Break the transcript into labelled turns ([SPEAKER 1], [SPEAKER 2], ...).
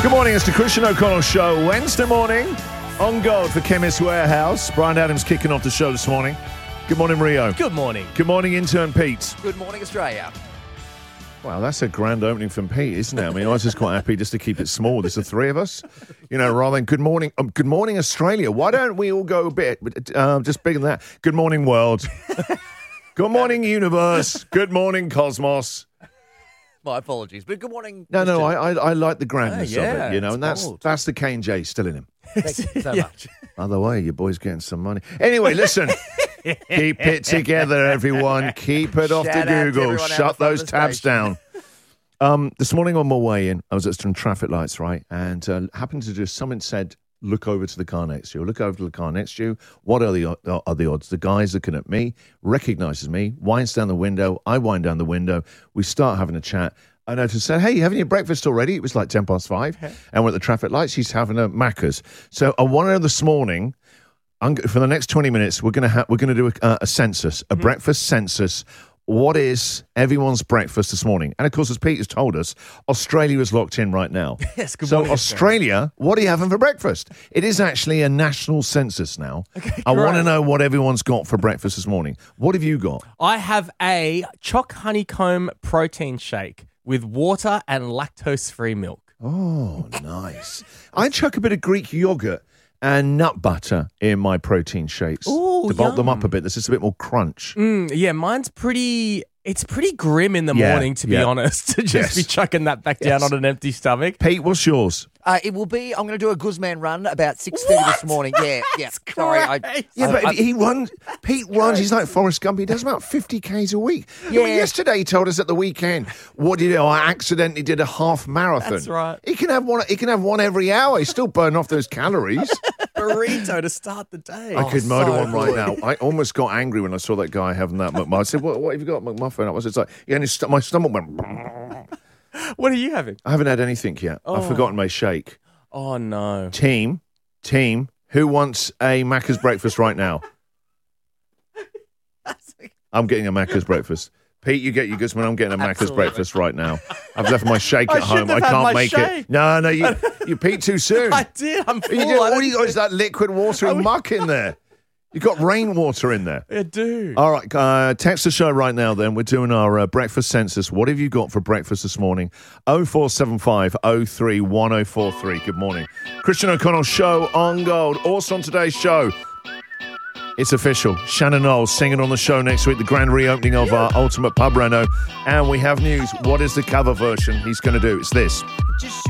[SPEAKER 1] Good morning, it's the Christian O'Connell Show. Wednesday morning, on Gold for Chemist Warehouse. Brian Adams kicking off the show this morning. Good morning, Rio.
[SPEAKER 2] Good morning.
[SPEAKER 1] Good morning, intern Pete.
[SPEAKER 3] Good morning, Australia.
[SPEAKER 1] Wow, that's a grand opening from Pete, isn't it? I mean, I was just quite happy just to keep it small. There's the three of us, rather than good morning, Australia. Why don't we all go a bit just bigger than that? Good morning, world. Good morning, universe. Good morning, cosmos.
[SPEAKER 3] My apologies, but good morning.
[SPEAKER 1] No, I like the grandness of
[SPEAKER 3] yeah,
[SPEAKER 1] it, and that's the K&J still in him.
[SPEAKER 3] Thank you so much.
[SPEAKER 1] Other way, your boy's getting some money. Anyway, listen. Keep it together, everyone. Keep it off
[SPEAKER 3] Shout
[SPEAKER 1] the
[SPEAKER 3] out to
[SPEAKER 1] Google.
[SPEAKER 3] everyone out
[SPEAKER 1] Shut
[SPEAKER 3] the front
[SPEAKER 1] those
[SPEAKER 3] of the
[SPEAKER 1] tabs
[SPEAKER 3] station.
[SPEAKER 1] down. This morning on my way in, I was at some traffic lights, right? And happened to just, someone said, look over to the car next to you. Look over to the car next to you. What are the odds? The guy's looking at me, recognizes me, winds down the window. I wind down the window. We start having a chat. I noticed, said, hey, you having your breakfast already? It was like 5:10. And we're at the traffic lights. He's having a Macca's. So I want to know this morning, for the next 20 minutes, we're going to do a census, a breakfast census. What is everyone's breakfast this morning? And of course, as Pete has told us, Australia is locked in right now.
[SPEAKER 2] Yes, good
[SPEAKER 1] so
[SPEAKER 2] morning,
[SPEAKER 1] Australia, what are you having for breakfast? It is actually a national census now.
[SPEAKER 2] Okay,
[SPEAKER 1] I want to
[SPEAKER 2] great.
[SPEAKER 1] know what everyone's got for breakfast this morning. What have you got?
[SPEAKER 2] I have a choc honeycomb protein shake with water and lactose-free milk.
[SPEAKER 1] Oh, nice. I chuck a bit of Greek yogurt and nut butter in my protein shakes
[SPEAKER 2] Ooh,
[SPEAKER 1] to bulk them
[SPEAKER 2] yum.
[SPEAKER 1] up a bit. There's just a bit more crunch.
[SPEAKER 2] Yeah, mine's pretty grim in the morning, to be honest, to just be chucking that back down on an empty stomach.
[SPEAKER 1] Pete, what's yours?
[SPEAKER 3] It will be, I'm going to do a Guzman run about 6:30 this morning. Yeah. Sorry.
[SPEAKER 2] Great.
[SPEAKER 1] He runs. Pete runs. He's like Forrest Gump. He does about 50 Ks a week.
[SPEAKER 3] Yeah.
[SPEAKER 1] I mean, yesterday he told us at the weekend, what did you know? I accidentally did a half marathon.
[SPEAKER 2] That's right.
[SPEAKER 1] He can have one every hour. He's still burning off those calories.
[SPEAKER 2] Burrito to start the day.
[SPEAKER 1] I could murder
[SPEAKER 3] so
[SPEAKER 1] one right
[SPEAKER 3] good.
[SPEAKER 1] now. I almost got angry when I saw that guy having that McMuffin. I said, what have you got, McMuffin? I was just like, yeah, and my stomach went.
[SPEAKER 2] What are you having?
[SPEAKER 1] I haven't had anything yet. I've forgotten my shake.
[SPEAKER 2] Oh, no.
[SPEAKER 1] Team, who wants a Macca's breakfast right now? I'm getting a Macca's breakfast. Pete, you get your Guzman. I'm getting a Macca's
[SPEAKER 2] Absolutely.
[SPEAKER 1] breakfast right now. I've left my shake
[SPEAKER 2] I
[SPEAKER 1] at home.
[SPEAKER 2] shouldn't
[SPEAKER 1] I
[SPEAKER 2] have had
[SPEAKER 1] can't
[SPEAKER 2] my
[SPEAKER 1] make
[SPEAKER 2] shake.
[SPEAKER 1] it. No, you peed too soon.
[SPEAKER 2] I did. I'm full.
[SPEAKER 1] What do you got? Is that liquid water and muck in there? You got rainwater in there.
[SPEAKER 2] I do.
[SPEAKER 1] All right, text the show right now then. We're doing our breakfast census. What have you got for breakfast this morning? 0475 03 1043. Good morning. Christian O'Connell Show on Gold. Also on today's show, it's official. Shannon Knowles singing on the show next week, the grand reopening of our Ultimate Pub Reno. And we have news. What is the cover version he's going to do? It's this.